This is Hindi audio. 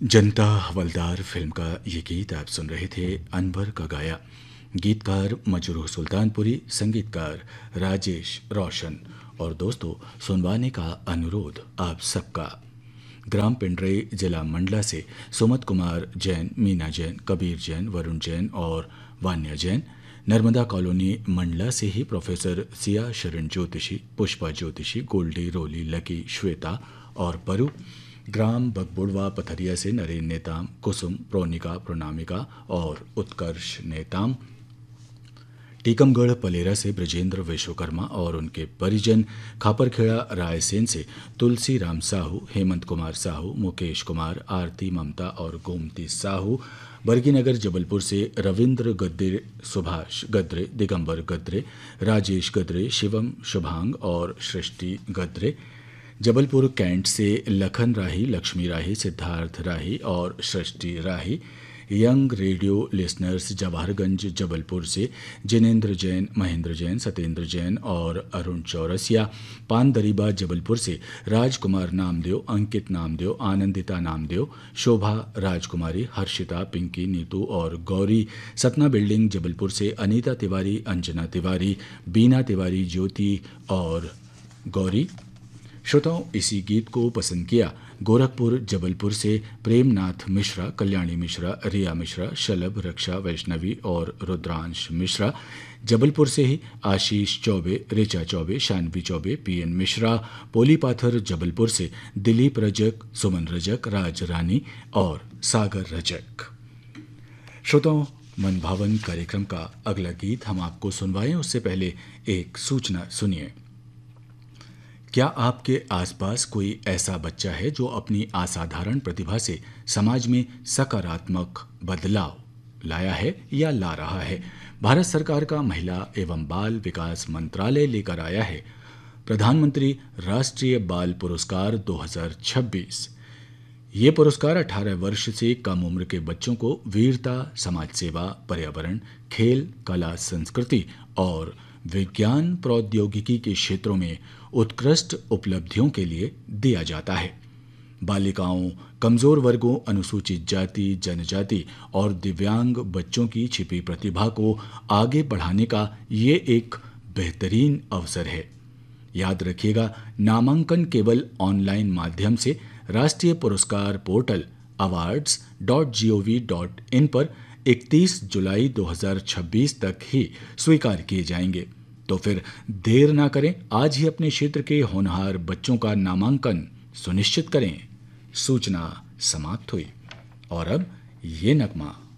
जनता हवलदार फिल्म का ये गीत आप सुन रहे थे। अनवर का गाया। गीतकार मजरूह सुल्तानपुरी, संगीतकार राजेश रोशन। और दोस्तों, सुनवाने का अनुरोध आप सबका। ग्राम पिंडरे, जिला मंडला से सुमत कुमार जैन, मीना जैन, कबीर जैन, वरुण जैन और वान्या जैन। नर्मदा कॉलोनी मंडला से ही प्रोफेसर सिया शरण ज्योतिषी, पुष्पा ज्योतिषी, गोल्डी, रोली, लकी, श्वेता और परू। ग्राम बगबुड़वा पथरिया से नरेन नेताम, कुसुम, प्रोनिका, प्रोनामिका और उत्कर्ष नेताम। टीकमगढ़ पलेरा से ब्रजेंद्र विश्वकर्मा और उनके परिजन। खापरखेड़ा रायसेन से तुलसी राम साहू, हेमंत कुमार साहू, मुकेश कुमार, आरती ममता और गोमती साहू। बरगीनगर जबलपुर से रविंद्र गद्रे, सुभाष गद्रे, दिगंबर गद्रे, राजेश गद्रे, शिवम शुभांग और सृष्टि गद्रे। जबलपुर कैंट से लखन राही, लक्ष्मी राही, सिद्धार्थ राही और सृष्टि राही। Young radio listeners Jawaharganj Jabalpur से जिनेन्द्र जैन, महेंद्र जैन, सत्येंद्र जैन और अरुण चौरसिया। पानदरीबा जबलपुर से राजकुमार नामदेव, अंकित नामदेव, आनंदिता नामदेव, शोभा राजकुमारी, हर्षिता, पिंकी, नीतू और गौरी। सतना बिल्डिंग जबलपुर से अनीता तिवारी, अंजना तिवारी, बीना तिवारी, ज्योति और गौरी। श्रोताओं, इसी गीत को पसंद किया गोरखपुर जबलपुर से प्रेमनाथ मिश्रा, कल्याणी मिश्रा, रिया मिश्रा, शलभ, रक्षा, वैष्णवी और रुद्रांश मिश्रा। जबलपुर से ही आशीष चौबे, ऋचा चौबे, शानवी चौबे, पीएन मिश्रा। पोलीपाथर जबलपुर से दिलीप रजक, सुमन रजक, राज रानी और सागर रजक। श्रोताओं, मनभावन कार्यक्रम का अगला गीत हम आपको सुनवाएं उससे पहले एक सूचना सुनिए। क्या आपके आसपास कोई ऐसा बच्चा है जो अपनी असाधारण प्रतिभा से समाज में सकारात्मक बदलाव लाया है या ला रहा है? भारत सरकार का महिला एवं बाल विकास मंत्रालय लेकर आया है प्रधानमंत्री राष्ट्रीय बाल पुरस्कार 2026। ये पुरस्कार 18 वर्ष से कम उम्र के बच्चों को वीरता, समाज सेवा, पर्यावरण, खेल, कला, संस्कृति और विज्ञान प्रौद्योगिकी के क्षेत्रों में उत्कृष्ट उपलब्धियों के लिए दिया जाता है। बालिकाओं, कमजोर वर्गों, अनुसूचित जाति, जनजाति और दिव्यांग बच्चों की छिपी प्रतिभा को आगे बढ़ाने का ये एक बेहतरीन अवसर है। याद रखिएगा, नामांकन केवल ऑनलाइन माध्यम से राष्ट्रीय पुरस्कार पोर्टल awards.gov.in पर 31 जुलाई 2026 तक ही स्वीकार किए जाएंगे। तो फिर देर ना करें, आज ही अपने क्षेत्र के होनहार बच्चों का नामांकन सुनिश्चित करें। सूचना समाप्त हुई और अब ये नगमा।